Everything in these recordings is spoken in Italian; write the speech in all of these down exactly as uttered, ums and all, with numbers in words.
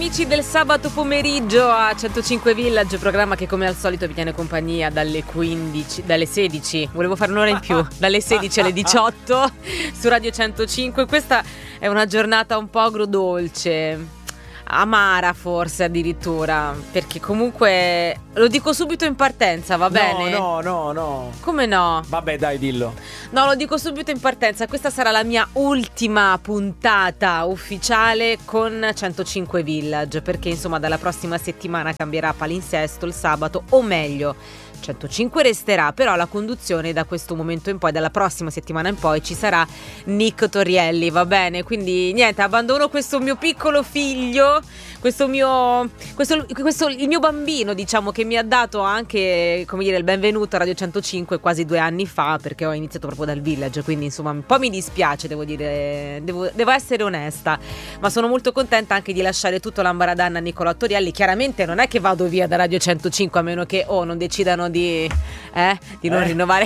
Amici del sabato pomeriggio a centocinque Village, programma che come al solito vi tiene compagnia dalle quindici, dalle sedici, volevo fare un'ora in più, dalle sedici alle diciotto su Radio centocinque. Questa è una giornata un po' agrodolce, amara forse addirittura, perché comunque lo dico subito in partenza, va bene? No, no, no, no. Come no? Vabbè, dai, dillo. No, lo dico subito in partenza, questa sarà la mia ultima puntata ufficiale con centocinque Village, perché insomma dalla prossima settimana cambierà palinsesto il sabato, o meglio centocinque resterà, però la conduzione da questo momento in poi, dalla prossima settimana in poi, ci sarà Nick Torielli, va bene? Quindi niente, abbandono questo mio piccolo figlio, questo mio questo, questo il mio bambino, diciamo, che mi ha dato anche, come dire, il benvenuto a Radio centocinque quasi due anni fa, perché ho iniziato proprio dal Village, quindi insomma un po' mi dispiace, devo dire, devo, devo essere onesta, ma sono molto contenta anche di lasciare tutto l'ambaradan a Nicolò Torielli. Chiaramente non è che vado via da Radio centocinque a meno che oh non decidano di eh di non eh? rinnovare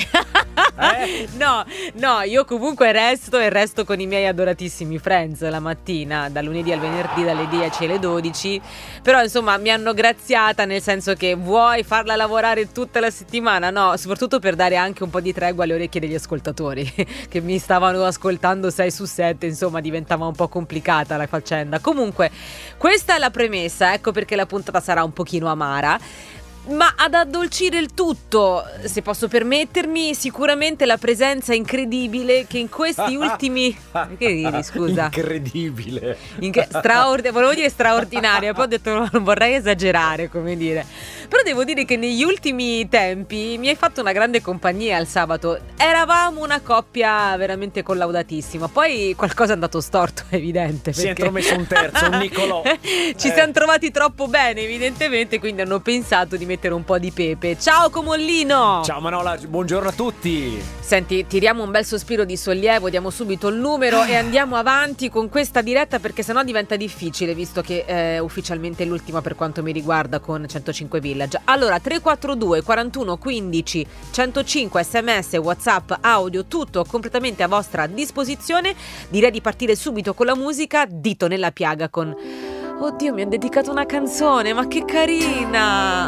eh? no no io comunque resto e resto con i miei adoratissimi Friends la mattina, dal lunedì al venerdì dalle dieci alle dodici, però insomma mi hanno graziata, nel senso che vuoi farla lavorare tutta la settimana? No, soprattutto per dare anche un po' di tregua alle orecchie degli ascoltatori che mi stavano ascoltando sei su sette, insomma diventava un po' complicata la faccenda. Comunque questa è la premessa, ecco perché la puntata sarà un pochino amara. Ma ad addolcire il tutto, se posso permettermi, sicuramente la presenza incredibile che in questi ultimi... Che ridi, scusa? Incredibile. Inc- straord- volevo dire straordinaria, poi ho detto non vorrei esagerare, come dire. Però devo dire che negli ultimi tempi mi hai fatto una grande compagnia il sabato. Eravamo una coppia veramente collaudatissima. Poi qualcosa è andato storto, è evidente. Si è intromesso un terzo, un Nicolò. Ci eh. siamo trovati troppo bene, evidentemente, quindi hanno pensato di mettere un po' di pepe. Ciao Comollino! Ciao Manola, buongiorno a tutti. Senti, tiriamo un bel sospiro di sollievo, diamo subito il numero e andiamo avanti con questa diretta, perché sennò diventa difficile, visto che è ufficialmente l'ultima per quanto mi riguarda con centocinque Village. Allora, tre quattro due quarantuno quindici centocinque, sms, whatsapp, audio, tutto completamente a vostra disposizione. Direi di partire subito con la musica. Dito nella piaga con... Oddio, mi ha dedicato una canzone, ma che carina!